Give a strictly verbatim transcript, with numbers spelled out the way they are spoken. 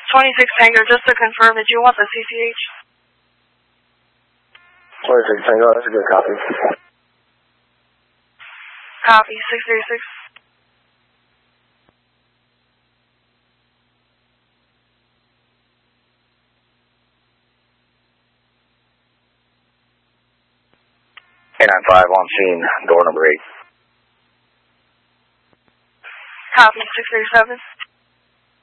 twenty-six Tango, just to confirm, did you want the C C H? twenty-six Tango, that's a good copy. Copy, six three six. eight nine five on scene, door number eight. Copy, six three seven.